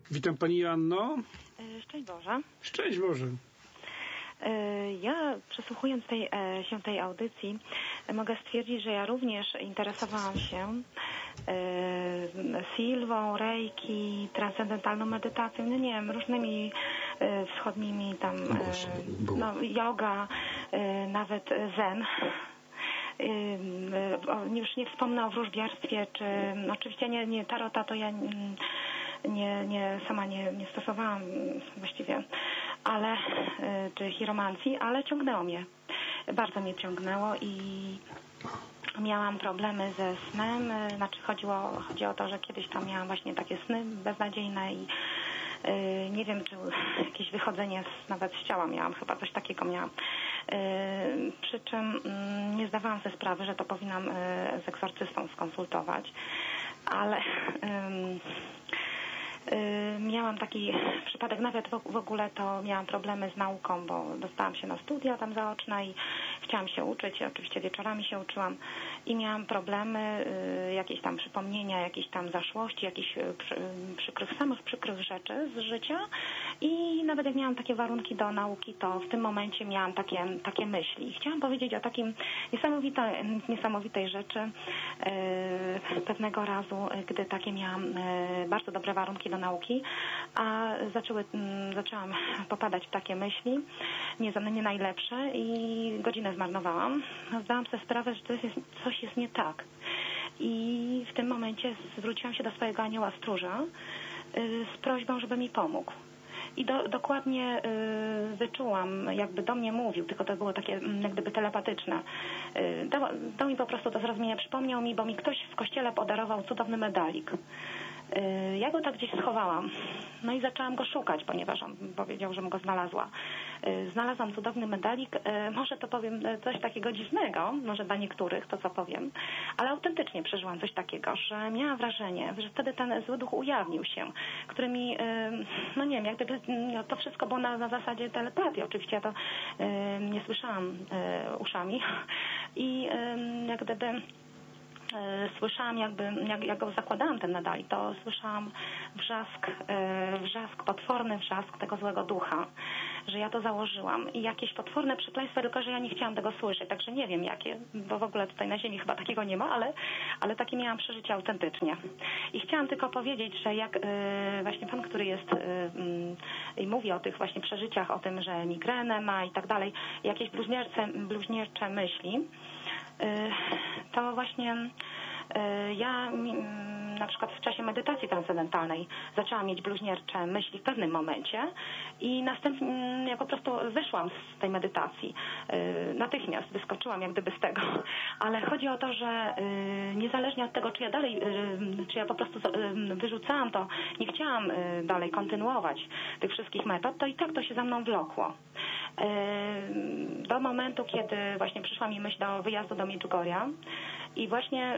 Witam Pani Joanno. Szczęść Boże. Szczęść Boże. Ja przysłuchując tej audycji mogę stwierdzić, że ja również interesowałam się silwą, reiki, transcendentalną medytacją, no nie wiem, różnymi wschodnimi tam, yoga, nawet zen. Już nie wspomnę o wróżbiarstwie, czy oczywiście nie tarota, to ja sama nie stosowałam właściwie, ale czy chiromancji, ale ciągnęło mnie. Bardzo mnie ciągnęło i miałam problemy ze snem. Znaczy chodzi o to, że kiedyś tam miałam właśnie takie sny beznadziejne i nie wiem, czy jakieś wychodzenie nawet z ciała miałam, chyba coś takiego miałam. Przy czym nie zdawałam sobie sprawy, że to powinnam z egzorcystą skonsultować, ale miałam taki przypadek, nawet w ogóle to miałam problemy z nauką, bo dostałam się na studia tam zaoczne i chciałam się uczyć, oczywiście wieczorami się uczyłam i miałam problemy, jakieś tam przypomnienia, jakieś tam zaszłości, jakieś samych przykrych rzeczy z życia i nawet jak miałam takie warunki do nauki, to w tym momencie miałam takie myśli. I chciałam powiedzieć o takim niesamowitej rzeczy pewnego razu, gdy takie miałam bardzo dobre warunki do nauki, a zaczęłam popadać w takie myśli, nie najlepsze i godzinę zmarnowałam. Zdałam sobie sprawę, że coś jest nie tak. I w tym momencie zwróciłam się do swojego anioła stróża z prośbą, żeby mi pomógł. I dokładnie wyczułam, jakby do mnie mówił, tylko to było takie jak gdyby telepatyczne. Dał mi po prostu do zrozumienia, przypomniał mi, bo mi ktoś w kościele podarował cudowny medalik. Ja go tak gdzieś schowałam. No i zaczęłam go szukać, ponieważ on powiedział, żebym go znalazła. Znalazłam cudowny medalik. Może to powiem coś takiego dziwnego, może dla niektórych to co powiem, ale autentycznie przeżyłam coś takiego, że miałam wrażenie, że wtedy ten zły duch ujawnił się, który mi, no nie wiem, jak gdyby to wszystko było na zasadzie telepatii. Oczywiście ja to nie słyszałam uszami i jak gdyby słyszałam jak go zakładałam ten medalik, to słyszałam wrzask, potworny wrzask tego złego ducha, że ja to założyłam i jakieś potworne przekleństwo, tylko że ja nie chciałam tego słyszeć, także nie wiem jakie, bo w ogóle tutaj na ziemi chyba takiego nie ma, ale takie miałam przeżycie autentycznie. I chciałam tylko powiedzieć, że jak właśnie pan, który jest i mówi o tych właśnie przeżyciach, o tym, że migrenę ma i tak dalej, jakieś bluźniercze myśli, to właśnie ja na przykład w czasie medytacji transcendentalnej zaczęłam mieć bluźniercze myśli w pewnym momencie i następnie ja po prostu wyszłam z tej medytacji. Natychmiast wyskoczyłam jak gdyby z tego. Ale chodzi o to, że niezależnie od tego, czy ja po prostu wyrzucałam to, nie chciałam dalej kontynuować tych wszystkich metod, to i tak to się za mną wlokło. Do momentu, kiedy właśnie przyszła mi myśl do wyjazdu do Medjugorja i właśnie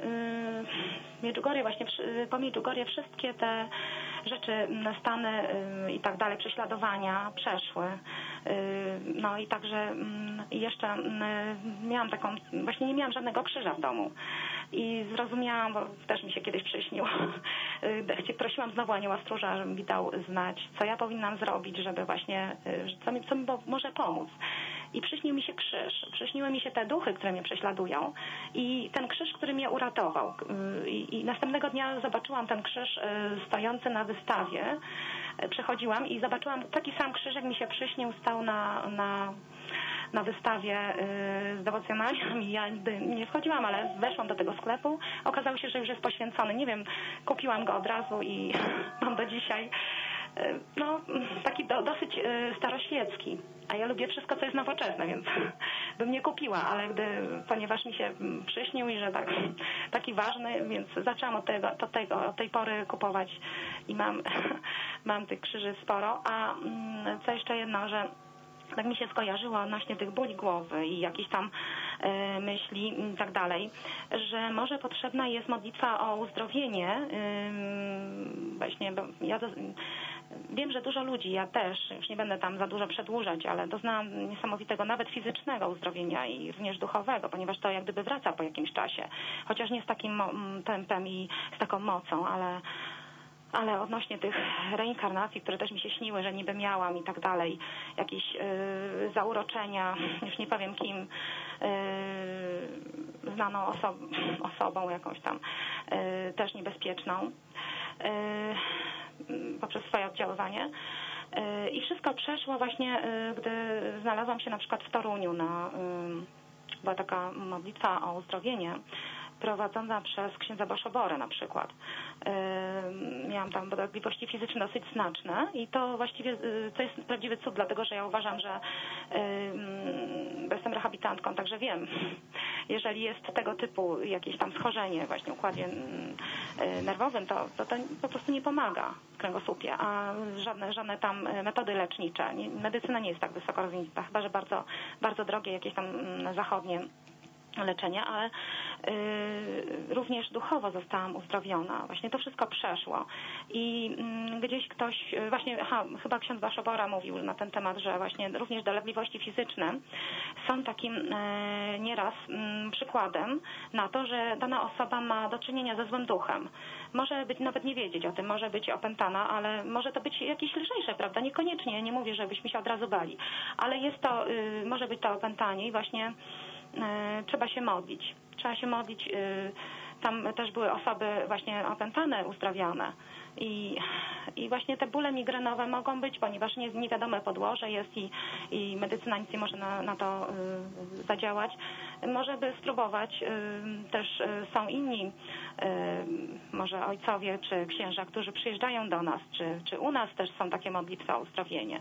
po Medjugorje wszystkie te rzeczy, stany i tak dalej, prześladowania przeszły. No i także jeszcze miałam taką, właśnie nie miałam żadnego krzyża w domu i zrozumiałam, bo też mi się kiedyś przyśniło, prosiłam znowu anioła stróża, żeby mi dał znać, co ja powinnam zrobić, żeby właśnie, co mi może pomóc. I przyśnił mi się krzyż, przyśniły mi się te duchy, które mnie prześladują i ten krzyż, który mnie uratował. I następnego dnia zobaczyłam ten krzyż stojący na wystawie. Przechodziłam i zobaczyłam taki sam krzyż, jak mi się przyśnił, stał na wystawie z dewocjonaliami. Ja nigdy nie wchodziłam, ale weszłam do tego sklepu. Okazało się, że już jest poświęcony. Nie wiem, kupiłam go od razu i mam do dzisiaj. No, taki dosyć staroświecki. A ja lubię wszystko, co jest nowoczesne, więc bym nie kupiła, ale ponieważ mi się przyśnił i że taki ważny, więc zaczęłam od tej pory kupować i mam tych krzyży sporo. A co jeszcze jedno, że tak mi się skojarzyło odnośnie tych bóli głowy i jakichś tam myśli i tak dalej, że może potrzebna jest modlitwa o uzdrowienie. Właśnie, bo ja wiem, że dużo ludzi, ja też, już nie będę tam za dużo przedłużać, ale doznałam niesamowitego, nawet fizycznego uzdrowienia i również duchowego, ponieważ to jak gdyby wraca po jakimś czasie. Chociaż nie z takim tempem i z taką mocą, Ale odnośnie tych reinkarnacji, które też mi się śniły, że niby miałam i tak dalej, jakieś zauroczenia, już nie powiem kim, znaną osobą jakąś tam, też niebezpieczną, poprzez swoje oddziaływanie. I wszystko przeszło właśnie, gdy znalazłam się na przykład w Toruniu była taka modlitwa o uzdrowienie prowadzona przez księdza Baszoborę na przykład. Miałam tam dolegliwości fizyczne dosyć znaczne i to właściwie to jest prawdziwy cud, dlatego że ja uważam, że jestem rehabilitantką, także wiem, jeżeli jest tego typu jakieś tam schorzenie właśnie w układzie nerwowym, to po prostu nie pomaga w kręgosłupie, a żadne tam metody lecznicze. Medycyna nie jest tak wysoko rozwinięta, chyba że bardzo, bardzo drogie jakieś tam zachodnie leczenie, ale również duchowo zostałam uzdrowiona. Właśnie to wszystko przeszło. I gdzieś ktoś, właśnie chyba ksiądz Baszobora mówił na ten temat, że właśnie również dolegliwości fizyczne są takim nieraz przykładem na to, że dana osoba ma do czynienia ze złym duchem. Może być, nawet nie wiedzieć o tym, może być opętana, ale może to być jakieś lżejsze, prawda? Niekoniecznie, nie mówię, żebyśmy się od razu bali, ale jest to, może być to opętanie i właśnie trzeba się modlić. Trzeba się modlić. Tam też były osoby właśnie opętane, uzdrawiane. I właśnie te bóle migrenowe mogą być, ponieważ niewiadome podłoże jest i medycyna nic nie może na to zadziałać. Może by spróbować. Też są inni, może ojcowie czy księża, którzy przyjeżdżają do nas, czy u nas też są takie modlitwy o uzdrowienie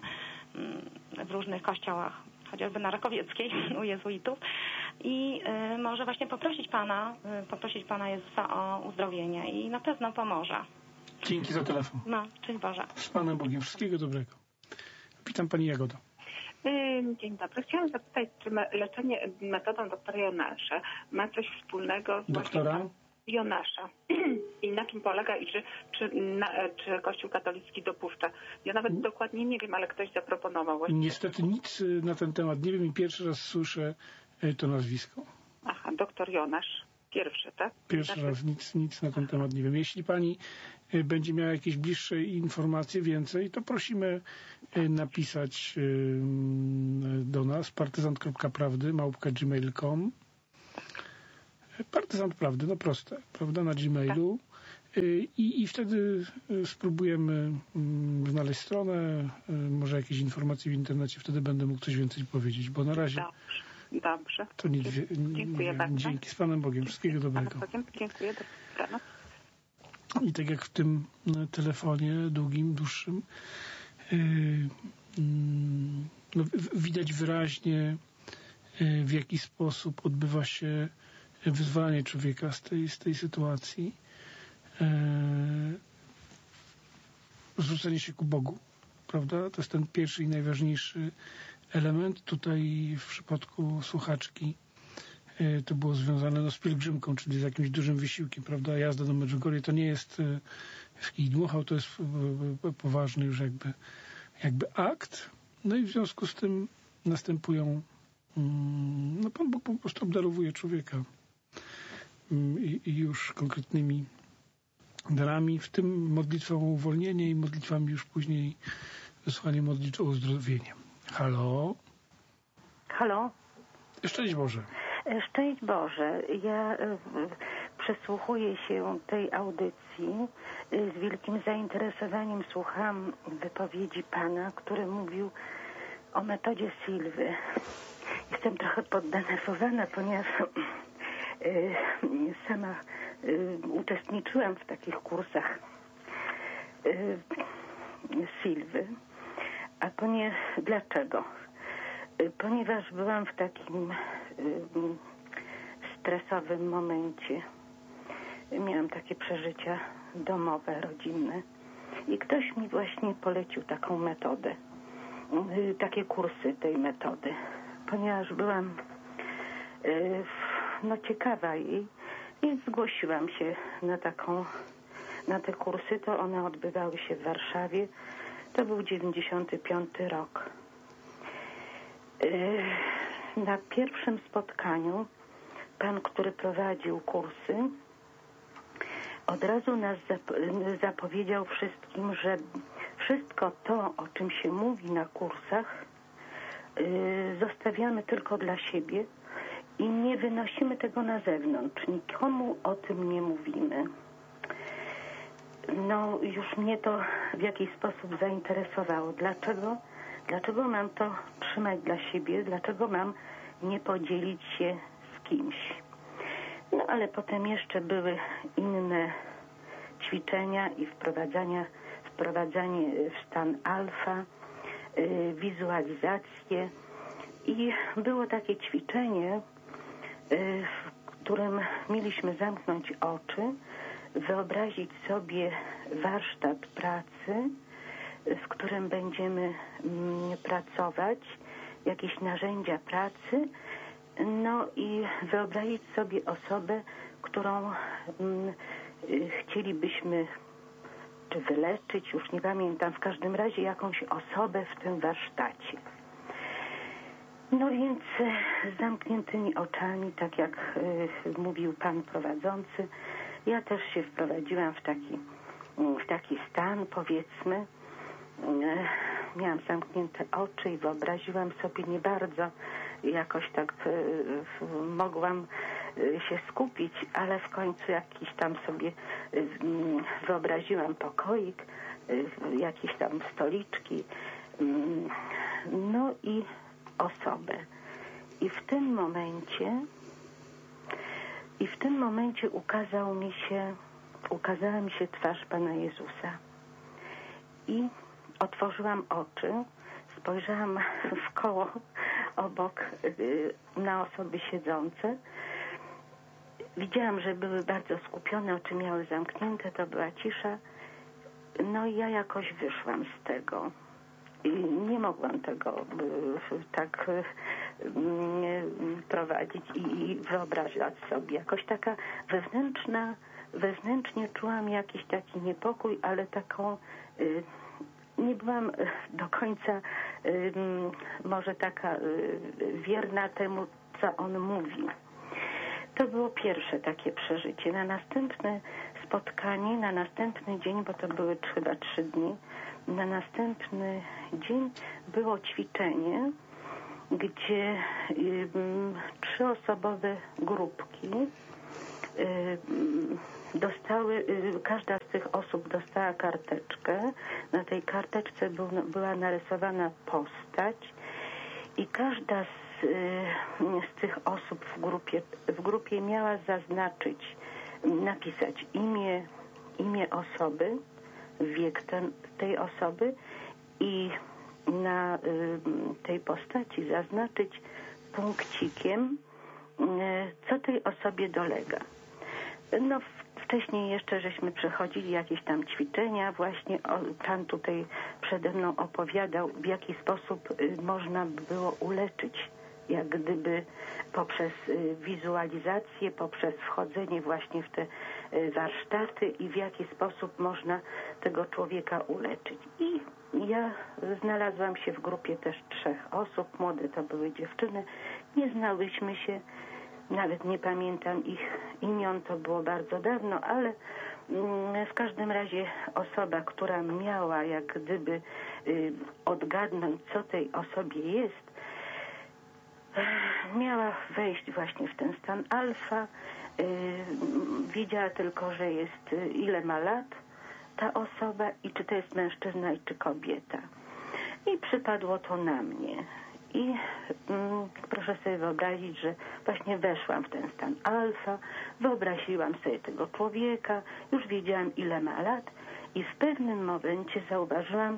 w różnych kościołach, chociażby na Rakowieckiej u jezuitów i może właśnie poprosić Pana Jezusa o uzdrowienie i na pewno pomoże. Dzięki za telefon. No, cześć Boże. Z Panem Bogiem. Wszystkiego dobrego. Witam Pani Jagoda. Dzień dobry. Chciałam zapytać, czy leczenie metodą doktora Jonasza ma coś wspólnego z doktora Jonasza i na czym polega i czy Kościół katolicki dopuszcza? Ja nawet dokładnie nie wiem, ale ktoś zaproponował właśnie. Niestety nic na ten temat nie wiem i pierwszy raz słyszę to nazwisko. Aha, doktor Jonasz. Pierwszy, tak? Pierwszy raz nic na ten temat nie wiem. Jeśli Pani będzie miała jakieś bliższe informacje, więcej, to prosimy napisać do nas partyzant.prawdy@gmail.com. Partyzant Prawdy, no proste, prawda, na Gmailu. I wtedy spróbujemy znaleźć stronę, może jakieś informacje w internecie, wtedy będę mógł coś więcej powiedzieć, bo na razie Dobrze. to nic. Dziękuję bardzo. Dzięki, z Panem Bogiem. Wszystkiego dobrego. Dziękuję. Dobranoc. I tak jak w tym telefonie dłuższym, no, widać wyraźnie, w jaki sposób odbywa się wyzwanie człowieka z tej sytuacji. Zwrócenie się ku Bogu, prawda? To jest ten pierwszy i najważniejszy element. Tutaj w przypadku słuchaczki to było związane z pielgrzymką, czyli z jakimś dużym wysiłkiem, prawda? Jazda do Medjugorje to nie jest w kij dmuchał, to jest poważny już jakby akt. No i w związku z tym następują, no Pan Bóg po prostu obdarowuje człowieka i już konkretnymi darami, w tym modlitwą o uwolnienie i modlitwami już później wysłanie modlitw o uzdrowienie. Halo? Halo? Szczęść Boże. Szczęść Boże. Ja przysłuchuję się tej audycji. Z wielkim zainteresowaniem słucham wypowiedzi Pana, który mówił o metodzie Silwy. Jestem trochę poddenerwowana, ponieważ sama uczestniczyłam w takich kursach Silwy. Dlaczego? Ponieważ byłam w takim stresowym momencie. Miałam takie przeżycia domowe, rodzinne. I ktoś mi właśnie polecił taką metodę. Takie kursy tej metody. Ponieważ byłam ciekawa jej i zgłosiłam się na te kursy. To one odbywały się w Warszawie. To był 95 rok. Na pierwszym spotkaniu pan, który prowadził kursy, od razu nas zapowiedział wszystkim, że wszystko to, o czym się mówi na kursach, zostawiamy tylko dla siebie i nie wynosimy tego na zewnątrz. Nikomu o tym nie mówimy. No, już mnie to w jakiś sposób zainteresowało. Dlaczego mam to trzymać dla siebie? Dlaczego mam nie podzielić się z kimś? No, ale potem jeszcze były inne ćwiczenia i wprowadzanie w stan alfa, wizualizacje. I było takie ćwiczenie, w którym mieliśmy zamknąć oczy, wyobrazić sobie warsztat pracy, w którym będziemy pracować, jakieś narzędzia pracy, no i wyobrazić sobie osobę, którą chcielibyśmy czy wyleczyć, już nie pamiętam, w każdym razie jakąś osobę w tym warsztacie. No więc z zamkniętymi oczami, tak jak mówił pan prowadzący, ja też się wprowadziłam w taki stan, powiedzmy. Miałam zamknięte oczy i wyobraziłam sobie nie bardzo, jakoś tak mogłam się skupić, ale w końcu jakiś tam sobie wyobraziłam pokoik, jakieś tam stoliczki, no i osobę. I w tym momencie ukazała mi się twarz Pana Jezusa. I otworzyłam oczy, spojrzałam w koło obok na osoby siedzące. Widziałam, że były bardzo skupione, oczy miały zamknięte, to była cisza. No i ja jakoś wyszłam z tego. I nie mogłam tego tak prowadzić i wyobrażać sobie. Jakoś taka wewnętrznie czułam jakiś taki niepokój, ale taką nie byłam do końca może taka wierna temu, co on mówi. To było pierwsze takie przeżycie. Na następne spotkanie, na następny dzień, bo to były chyba 3 dni, na następny dzień było ćwiczenie, gdzie 3-osobowe grupki każda z tych osób dostała karteczkę. Na tej karteczce była narysowana postać i każda z tych osób w grupie miała napisać imię osoby, wiek tej osoby i na tej postaci zaznaczyć punkcikiem, co tej osobie dolega. No wcześniej jeszcze żeśmy przechodzili jakieś tam ćwiczenia, właśnie pan tutaj przede mną opowiadał, w jaki sposób można by było uleczyć, jak gdyby poprzez wizualizację, poprzez wchodzenie właśnie w te warsztaty i w jaki sposób można tego człowieka uleczyć. I ja znalazłam się w grupie też 3 osób, młode to były dziewczyny, nie znałyśmy się, nawet nie pamiętam ich imion, to było bardzo dawno, ale w każdym razie osoba, która miała jak gdyby odgadnąć, co tej osobie jest, miała wejść właśnie w ten stan alfa. Wiedziała tylko, że jest, ile ma lat ta osoba i czy to jest mężczyzna i czy kobieta. I przypadło to na mnie. I proszę sobie wyobrazić, że właśnie weszłam w ten stan alfa, wyobraziłam sobie tego człowieka, już wiedziałam, ile ma lat i w pewnym momencie zauważyłam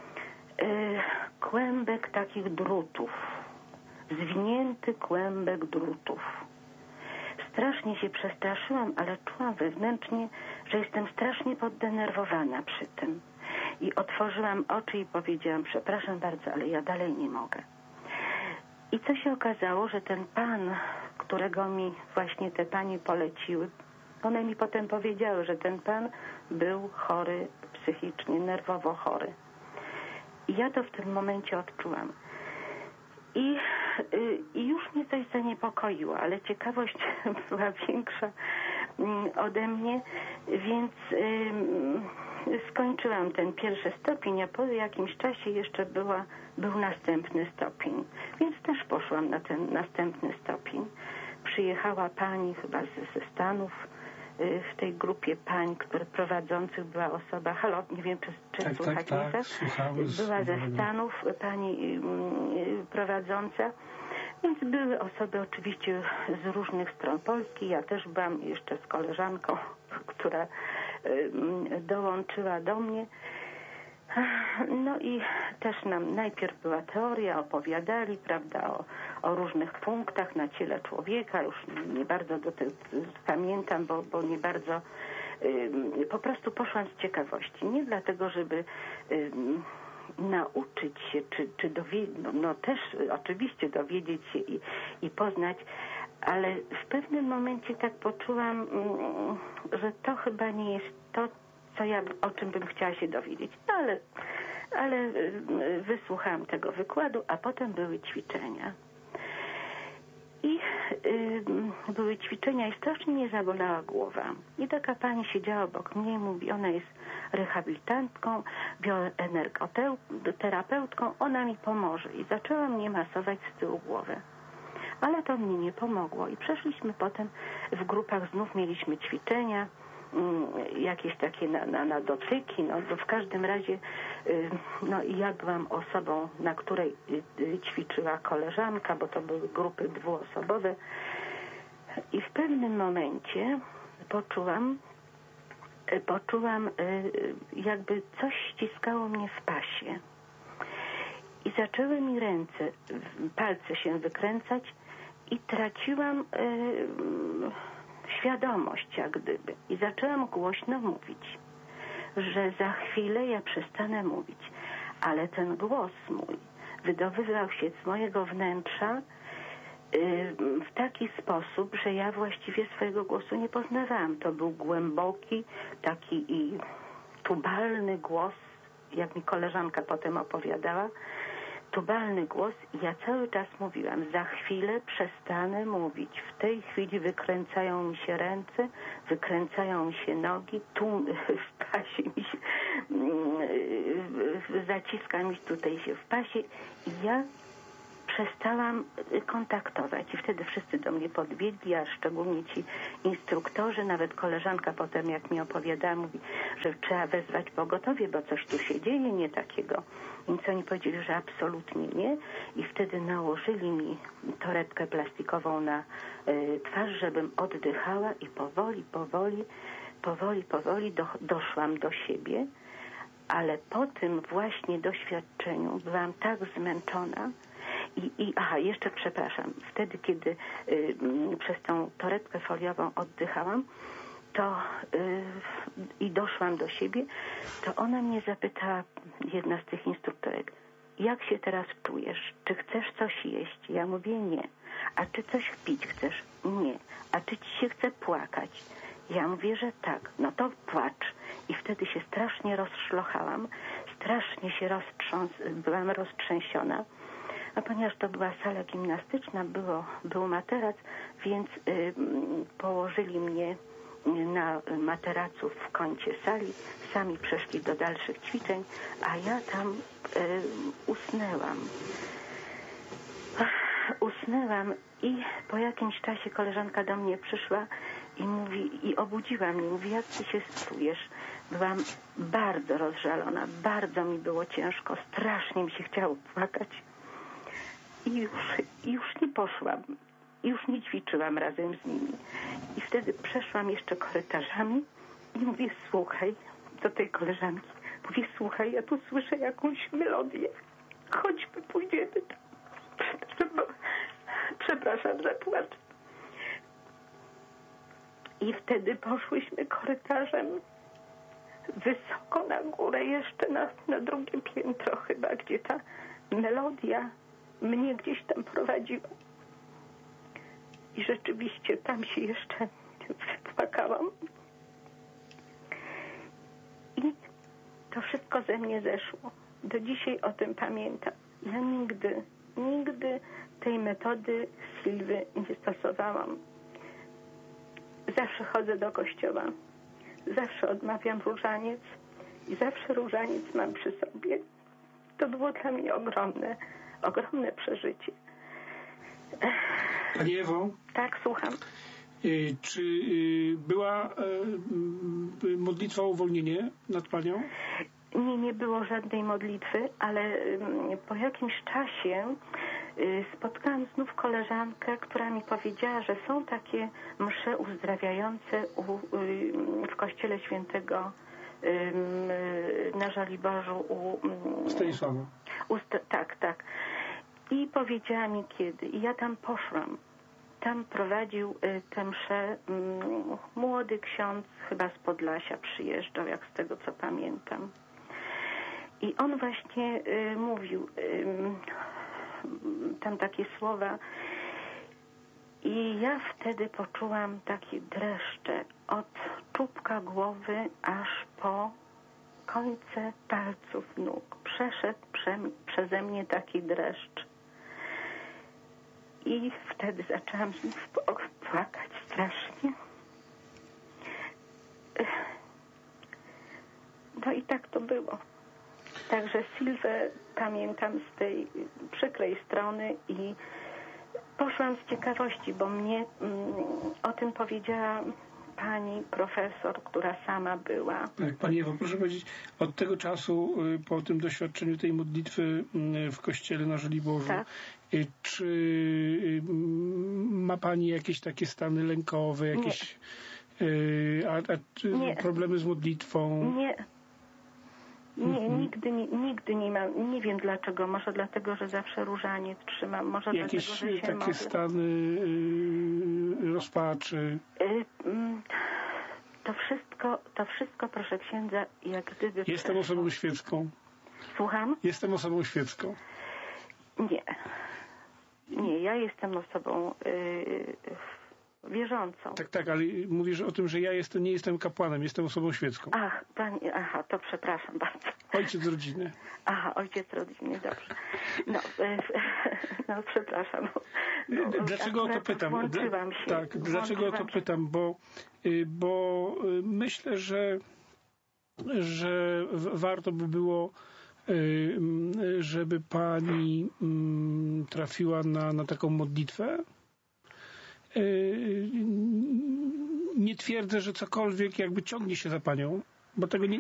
kłębek takich drutów, zwinięty kłębek drutów. Strasznie się przestraszyłam, ale czułam wewnętrznie, że jestem strasznie poddenerwowana przy tym. I otworzyłam oczy i powiedziałam, przepraszam bardzo, ale ja dalej nie mogę. I co się okazało, że ten pan, którego mi właśnie te panie poleciły, one mi potem powiedziały, że ten pan był chory psychicznie, nerwowo chory. I ja to w tym momencie odczułam. I już mnie coś zaniepokoiło, ale ciekawość była większa, ode mnie, więc skończyłam ten pierwszy stopień, a po jakimś czasie jeszcze był następny stopień. Więc też poszłam na ten następny stopień. Przyjechała pani chyba ze Stanów. W tej grupie pań, prowadzących była osoba, halo, nie wiem, czy słuchać mnie, była ze Stanów pani prowadząca, więc były osoby oczywiście z różnych stron Polski. Ja też byłam jeszcze z koleżanką, która dołączyła do mnie. No i też nam najpierw była teoria, opowiadali, prawda, o różnych punktach na ciele człowieka. Już nie bardzo pamiętam, bo nie bardzo po prostu poszłam z ciekawości. Nie dlatego, żeby nauczyć się, czy dowiedzieć, no też oczywiście dowiedzieć się i poznać, ale w pewnym momencie tak poczułam, że to chyba nie jest to, o czym bym chciała się dowiedzieć. Ale wysłuchałam tego wykładu, a potem były ćwiczenia. I były ćwiczenia i strasznie mnie zabolała głowa. I taka pani siedziała obok mnie i mówi, ona jest rehabilitantką, bioenergoterapeutką, ona mi pomoże. I zaczęła mnie masować z tyłu głowę. Ale to mnie nie pomogło. I przeszliśmy potem w grupach, znów mieliśmy ćwiczenia, jakieś takie na dotyki, no w każdym razie no i ja byłam osobą, na której ćwiczyła koleżanka, bo to były grupy dwuosobowe i w pewnym momencie poczułam jakby coś ściskało mnie w pasie i zaczęły mi palce się wykręcać i traciłam świadomość jak gdyby i zaczęłam głośno mówić, że za chwilę ja przestanę mówić, ale ten głos mój wydobywał się z mojego wnętrza w taki sposób, że ja właściwie swojego głosu nie poznawałam. To był głęboki, taki i tubalny głos, jak mi koleżanka potem opowiadała, tubalny głos i ja cały czas mówiłam, za chwilę przestanę mówić. W tej chwili wykręcają mi się ręce, wykręcają mi się nogi, tu w pasie mi się zaciska mi tutaj się w pasie i ja przestałam kontaktować i wtedy wszyscy do mnie podbiegli, a szczególnie ci instruktorzy, nawet koleżanka potem jak mi opowiadała, mówi, że trzeba wezwać pogotowie, bo coś tu się dzieje nie takiego. Więc oni powiedzieli, że absolutnie nie i wtedy nałożyli mi torebkę plastikową na twarz, żebym oddychała i powoli doszłam do siebie, ale po tym właśnie doświadczeniu byłam tak zmęczona, jeszcze przepraszam, wtedy kiedy przez tą torebkę foliową oddychałam, to i doszłam do siebie, to ona mnie zapytała, jedna z tych instruktorek, jak się teraz czujesz? Czy chcesz coś jeść? Ja mówię nie. A czy coś pić chcesz? Nie. A czy ci się chce płakać? Ja mówię, że tak. No to płacz. I wtedy się strasznie rozszlochałam, strasznie się byłam roztrzęsiona. A ponieważ to była sala gimnastyczna, był materac, więc położyli mnie na materacu w kącie sali, sami przeszli do dalszych ćwiczeń, a ja tam usnęłam i po jakimś czasie koleżanka do mnie przyszła i obudziła mnie, mówi, jak ty się czujesz? Byłam bardzo rozżalona, bardzo mi było ciężko, strasznie mi się chciało płakać i już nie poszłam. Już nie ćwiczyłam razem z nimi. I wtedy przeszłam jeszcze korytarzami i mówię, słuchaj, do tej koleżanki, mówię, słuchaj, ja tu słyszę jakąś melodię. Chodźmy, pójdziemy tam. Przepraszam za płacz. I wtedy poszłyśmy korytarzem wysoko na górę, jeszcze na drugie piętro chyba, gdzie ta melodia mnie gdzieś tam prowadziła. I rzeczywiście tam się jeszcze wypłakałam. I to wszystko ze mnie zeszło. Do dzisiaj o tym pamiętam. Ja nigdy tej metody Sylwy nie stosowałam. zawsze chodzę do kościoła, zawsze odmawiam różaniec i zawsze różaniec mam przy sobie. To było dla mnie ogromne przeżycie. Pani Ewo? Tak, słucham. Czy była modlitwa o uwolnienie nad Panią? Nie było żadnej modlitwy, ale po jakimś czasie spotkałam znów koleżankę, która mi powiedziała, że są takie msze uzdrawiające w kościele świętego na Żoliborzu Stanisława. Tak. I powiedziała mi kiedy. I ja tam poszłam. Tam prowadził tę mszę młody ksiądz, chyba z Podlasia przyjeżdżał, jak z tego co pamiętam. I on właśnie mówił tam takie słowa i ja wtedy poczułam takie dreszcze od czubka głowy aż po końce palców nóg. Przeszedł przeze mnie taki dreszcz. I wtedy zaczęłam znów płakać strasznie. No i tak to było. Także Sylwę pamiętam z tej przykrej strony i poszłam z ciekawości, bo mnie o tym powiedziała pani profesor, która sama była. Tak, Pani Ewo, proszę powiedzieć, od tego czasu, po tym doświadczeniu tej modlitwy w kościele na Żoliborzu, tak. Czy ma Pani jakieś takie stany lękowe, jakieś Nie. problemy z modlitwą? Nie, nigdy nie mam. Nie wiem dlaczego. Może dlatego, że zawsze różaniec trzymam. Może jakieś dlatego, że się takie modlę. stany rozpaczy? To wszystko, proszę księdza, jak gdyby... Jestem osobą świecką. Słucham? Jestem osobą świecką. Nie, ja jestem osobą wierzącą. Tak, ale mówisz o tym, że ja nie jestem kapłanem, jestem osobą świecką. To przepraszam bardzo. Ojciec rodziny. Ojciec rodziny, dobrze. No przepraszam. Dlaczego o to pytam? Włączyłam się. Tak, dlaczego o to pytam? Bo myślę, że warto by było, żeby Pani trafiła na taką modlitwę. Nie twierdzę, że cokolwiek jakby ciągnie się za Panią, bo tego